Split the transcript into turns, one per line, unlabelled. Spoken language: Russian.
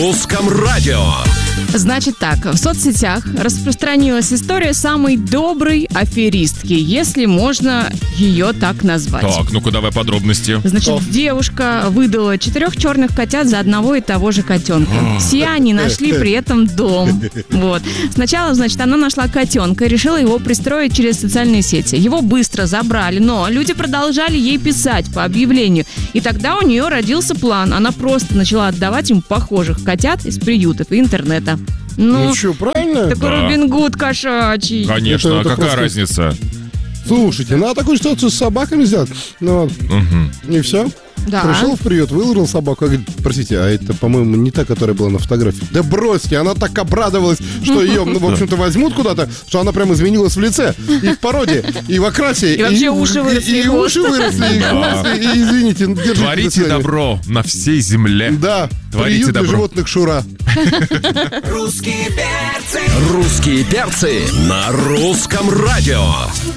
Русском радио.
Значит так, в соцсетях распространилась история самой доброй аферистки, если можно ее так назвать.
Так, ну-ка давай подробности.
Значит, девушка выдала 4 черных котят за одного и того же котенка. Все они нашли при этом дом. Вот. Сначала, значит, она нашла котенка и решила его пристроить через социальные сети. Его быстро забрали, но люди продолжали ей писать по объявлению. И тогда у нее родился план. Она просто начала отдавать им похожих котят из приютов и интернета.
Ну что, правильно?
Такой Робин Гуд кошачий.
Конечно,
Это
какая
просто-
разница?
Слушайте, надо такую ситуацию с собаками сделать. Ну, вот. И все.
Да.
Пришел в приют, выложил собаку. Говорит, простите, а это, по-моему, не та, которая была на фотографии. Да бросьте, она так обрадовалась, что ее, ну, в общем-то, возьмут куда-то, что она прям изменилась в лице, и в породе, и в окрасе.
И вообще уши выросли,
и
хвост.
уши выросли, и хвост, и извините, держите, до
Творите
свидания.
добро на всей земле.
Да,
Творите
приют для
добро.
животных Шура.
Русские перцы на русском радио.